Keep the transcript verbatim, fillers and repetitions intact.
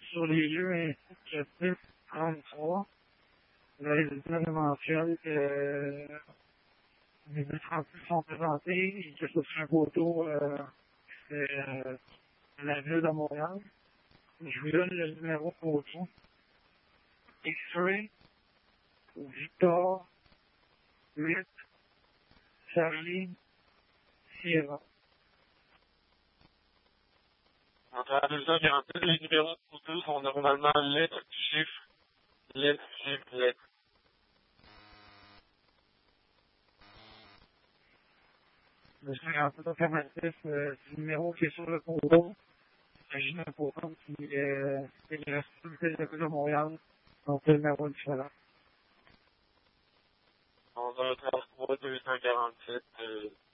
sur les lieux ainsi que six trente-trois. Le résultat nous mentionne que les deux trente-six sont présentés et que ce serait un photo euh, c'est euh, la ville de Montréal. Je vous donne le numéro de photo. X-Ray Victor huit Charlie Sierra. Entre la deux cent quarante-sept, les numéros de photos sont normalement lettres, chiffres, lettres, chiffres, lettres. Le cinquante-sept affirmatif, euh, c'est le numéro qui est sur le photo. Il s'agit d'un photo qui euh, est le responsabilité de la ville de Montréal. Donc, le numéro est différent. onze un trente-trois deux cent quarante-sept, euh,